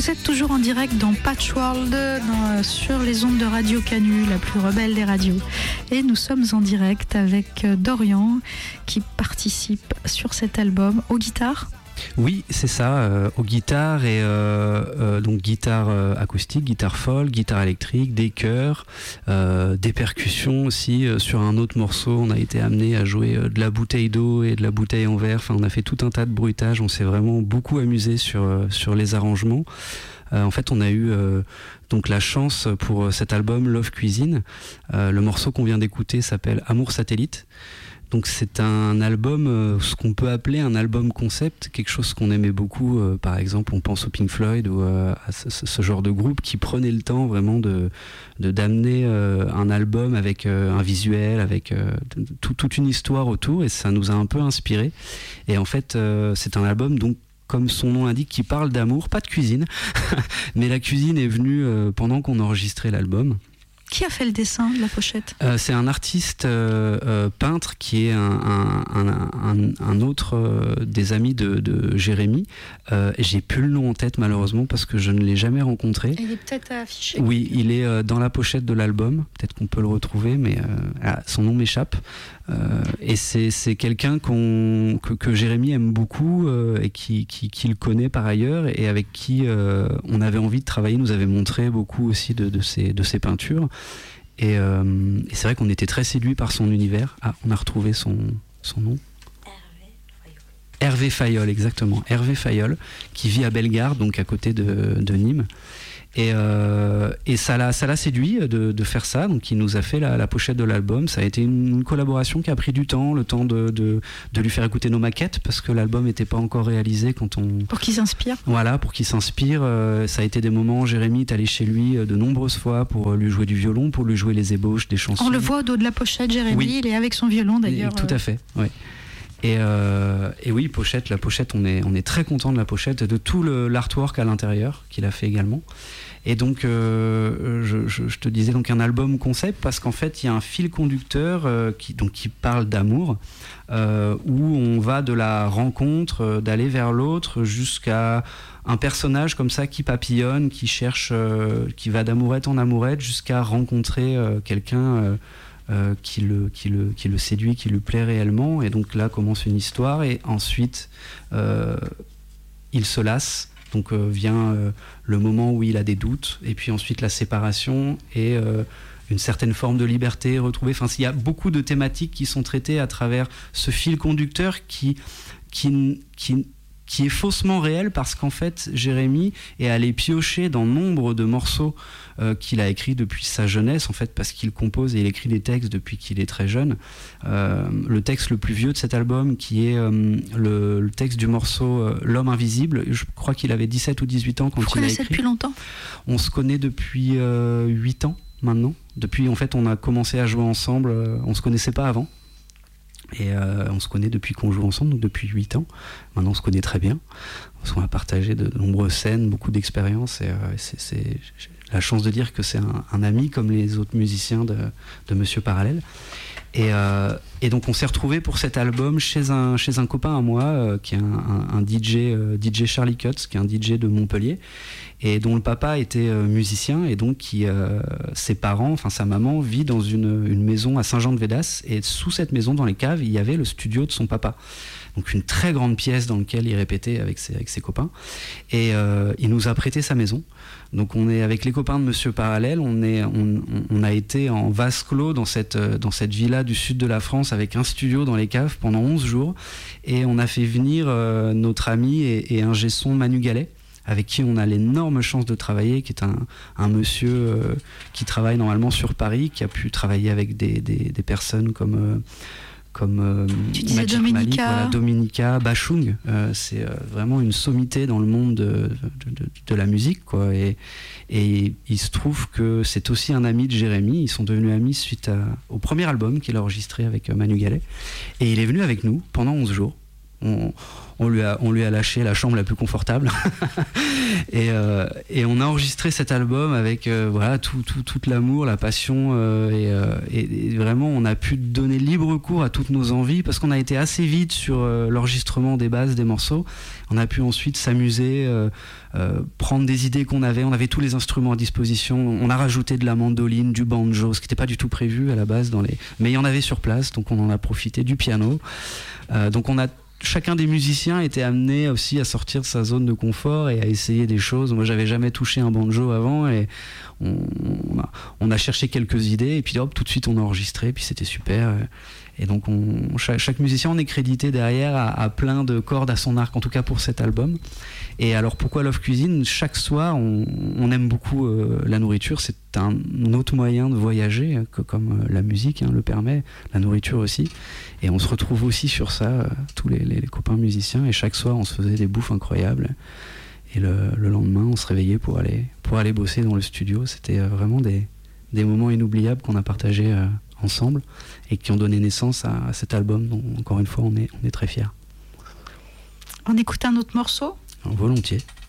Vous êtes toujours en direct dans Patchworld, sur les ondes de Radio Canu, la plus rebelle des radios. Et nous sommes en direct avec Dorian qui participe sur cet album aux guitares. Oui, c'est ça, aux guitares et donc guitare acoustique, guitare folk, guitare électrique, des chœurs, des percussions aussi. Sur un autre morceau, on a été amené à jouer de la bouteille d'eau et de la bouteille en verre. Enfin, on a fait tout un tas de bruitages. On s'est vraiment beaucoup amusé sur les arrangements. En fait, on a eu donc la chance pour cet album Love Cuisine. Le morceau qu'on vient d'écouter s'appelle Amour Satellite. Donc c'est un album, ce qu'on peut appeler un album concept, quelque chose qu'on aimait beaucoup. Par exemple, on pense au Pink Floyd ou à ce genre de groupe qui prenait le temps vraiment d'amener un album avec un visuel, avec toute une histoire autour, et ça nous a un peu inspiré. Et en fait, c'est un album donc, comme son nom l'indique, qui parle d'amour, pas de cuisine, mais la cuisine est venue pendant qu'on enregistrait l'album. Qui a fait le dessin de la pochette ? C'est un artiste peintre qui est un autre des amis de Jérémy. J'ai plus le nom en tête malheureusement parce que je ne l'ai jamais rencontré. Il est peut-être affiché. Oui, il est dans la pochette de l'album. Peut-être qu'on peut le retrouver, mais son nom m'échappe. Et c'est quelqu'un que Jérémy aime beaucoup et qui le connaît par ailleurs et avec qui on avait envie de travailler. Il nous avait montré beaucoup aussi de ses peintures. Et c'est vrai qu'on était très séduits par son univers. Ah, on a retrouvé son nom. Hervé Fayol, exactement. Hervé Fayol, qui vit à Bellegarde, donc à côté de Nîmes. Et ça l'a séduit de faire ça. Donc il nous a fait la pochette de l'album. Ça a été une collaboration qui a pris du temps, le temps de lui faire écouter nos maquettes parce que l'album n'était pas encore réalisé quand on... Pour qu'il s'inspire. Voilà, pour qu'il s'inspire. Ça a été des moments, Jérémy est allé chez lui de nombreuses fois pour lui jouer du violon, pour lui jouer les ébauches des chansons. On le voit au dos de la pochette, Jérémy, oui. Il est avec son violon d'ailleurs. Tout à fait, oui. Et oui, la pochette, on est très content de la pochette, de tout l'artwork à l'intérieur qu'il a fait également. Et donc, je te disais donc un album concept parce qu'en fait, il y a un fil conducteur qui parle d'amour, où on va de la rencontre, d'aller vers l'autre, jusqu'à un personnage comme ça qui papillonne, qui cherche, qui va d'amourette en amourette, jusqu'à rencontrer quelqu'un. Qui le séduit, qui lui plaît réellement, et donc là commence une histoire, et ensuite il se lasse, donc vient le moment où il a des doutes, et puis ensuite la séparation et une certaine forme de liberté retrouvée. Enfin, il y a beaucoup de thématiques qui sont traitées à travers ce fil conducteur qui est faussement réel parce qu'en fait Jérémy est allé piocher dans nombre de morceaux qu'il a écrits depuis sa jeunesse, en fait, parce qu'il compose et il écrit des textes depuis qu'il est très jeune. Le texte le plus vieux de cet album, qui est le texte du morceau L'homme invisible, je crois qu'il avait 17 ou 18 ans quand il a écrit. Vous connaissez depuis longtemps ? On se connaît depuis 8 ans maintenant. Depuis, en fait, on a commencé à jouer ensemble, on se connaissait pas avant. Et on se connaît depuis qu'on joue ensemble, donc depuis 8 ans. Maintenant, on se connaît très bien. On a partagé de nombreuses scènes, beaucoup d'expériences. Et j'ai la chance de dire que c'est un ami comme les autres musiciens de Monsieur Parallèle. Et donc, on s'est retrouvés pour cet album chez un copain à moi, qui est un DJ Charlie Cutts, qui est un DJ de Montpellier, et dont le papa était musicien, et donc ses parents, enfin sa maman, vit dans une maison à Saint-Jean-de-Védas, et sous cette maison, dans les caves, il y avait le studio de son papa. Donc une très grande pièce dans laquelle il répétait avec ses copains, et il nous a prêté sa maison. Donc on est avec les copains de Monsieur Parallèle, on a été en vase clos dans cette villa du sud de la France avec un studio dans les caves pendant 11 jours, et on a fait venir notre ami et ingé son Manu Gallet, avec qui on a l'énorme chance de travailler, qui est un monsieur qui travaille normalement sur Paris, qui a pu travailler avec des personnes comme tu disais Magic Dominica. Malik, voilà, Dominica, Bachung, c'est vraiment une sommité dans le monde de la musique, quoi. Et il se trouve que c'est aussi un ami de Jérémy. Ils sont devenus amis suite au premier album qu'il a enregistré avec Manu Gallet, et il est venu avec nous pendant 11 jours. on lui a lâché la chambre la plus confortable et on a enregistré cet album avec tout l'amour, la passion et vraiment on a pu donner libre cours à toutes nos envies parce qu'on a été assez vite sur l'enregistrement des bases des morceaux. On a pu ensuite s'amuser, prendre des idées qu'on avait. On avait tous les instruments à disposition. On a rajouté de la mandoline, du banjo, ce qui n'était pas du tout prévu à la base mais il y en avait sur place, donc on en a profité, du piano. Donc chacun des musiciens était amené aussi à sortir de sa zone de confort et à essayer des choses. Moi, j'avais jamais touché un banjo avant et on a cherché quelques idées et puis hop, tout de suite on a enregistré, puis c'était super. Et donc chaque musicien, on est crédité derrière à plein de cordes à son arc, en tout cas pour cet album. Et alors pourquoi Love Cuisine ? Chaque soir, on aime beaucoup la nourriture. C'est un autre moyen de voyager, comme la musique le permet, la nourriture aussi. Et on se retrouve aussi sur ça, tous les copains musiciens. Et chaque soir, on se faisait des bouffes incroyables. Et le lendemain, on se réveillait pour aller bosser dans le studio. C'était vraiment des moments inoubliables qu'on a partagés ensemble et qui ont donné naissance à cet album dont, encore une fois, on est très fiers. On écoute un autre morceau ? Volontiers.